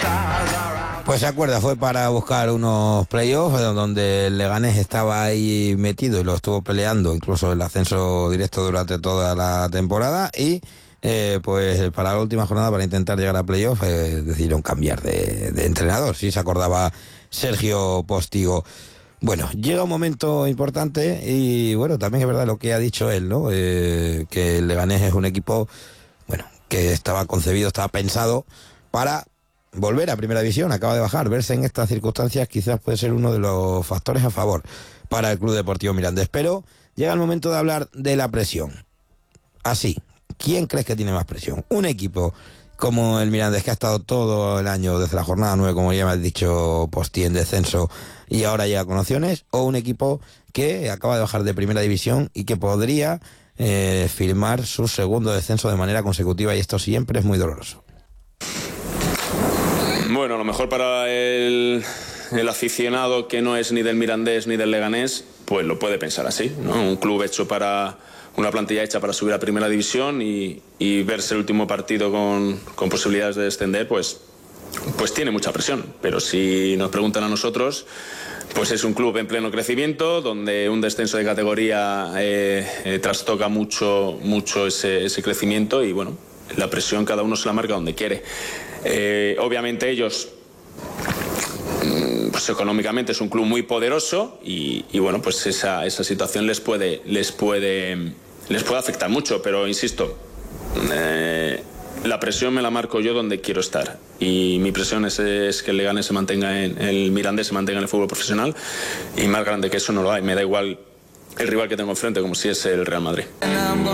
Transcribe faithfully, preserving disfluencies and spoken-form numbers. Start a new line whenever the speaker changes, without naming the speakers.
Pues se acuerda, fue para buscar unos playoffs donde el Leganés estaba ahí metido y lo estuvo peleando, incluso el ascenso directo durante toda la temporada, y eh, pues para la última jornada, para intentar llegar a playoffs, eh, decidieron cambiar de, de entrenador. Sí se acordaba Sergio Postigo. Bueno, llega un momento importante y bueno, también es verdad lo que ha dicho él, ¿no? Eh, que el Leganés es un equipo, bueno, que estaba concebido, estaba pensado para volver a Primera División, acaba de bajar. Verse en estas circunstancias quizás puede ser uno de los factores a favor para el Club Deportivo Mirandés. Pero llega el momento de hablar de la presión. Así, ¿quién crees que tiene más presión? ¿Un equipo como el Mirandés, que ha estado todo el año desde la jornada nueve, como ya me has dicho, Posti, en descenso y ahora llega con opciones? ¿O un equipo que acaba de bajar de Primera División y que podría eh, firmar su segundo descenso de manera consecutiva? Y esto siempre es muy doloroso.
Bueno, a lo mejor para el, el aficionado que no es ni del Mirandés ni del Leganés, pues lo puede pensar así, ¿no? Un club hecho para, una plantilla hecha para subir a Primera División y, y verse el último partido con, con posibilidades de descender, pues, pues tiene mucha presión. Pero si nos preguntan a nosotros, pues es un club en pleno crecimiento, donde un descenso de categoría eh, eh, trastoca mucho, mucho ese, ese crecimiento y bueno, la presión cada uno se la marca donde quiere. Eh, obviamente ellos, pues económicamente es un club muy poderoso y, y bueno, pues esa, esa situación les puede, les puede, les puede afectar mucho, pero insisto, eh, la presión me la marco yo donde quiero estar y mi presión es, es que el Leganés se mantenga en el Mirandés se mantenga en el fútbol profesional, y más grande que eso no lo hay. Me da igual el rival que tengo enfrente, como si es el Real Madrid.